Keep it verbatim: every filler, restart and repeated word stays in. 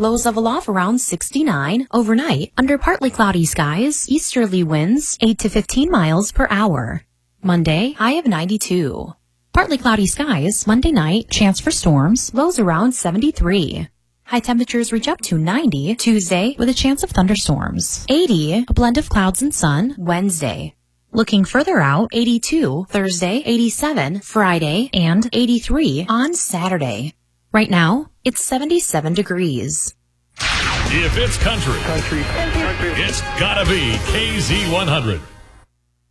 lows level off around sixty-nine. Overnight, under partly cloudy skies, easterly winds eight to fifteen miles per hour. Monday, high of ninety-two. Partly cloudy skies, Monday night, chance for storms, lows around seventy-three. High temperatures reach up to ninety. Tuesday, with a chance of thunderstorms. eighty, a blend of clouds and sun. Wednesday. Looking further out, eighty-two, Thursday, eighty-seven, Friday, and eighty-three on Saturday. Right now, it's seventy-seven degrees. If it's country, country, country, it's gotta be K Z one hundred.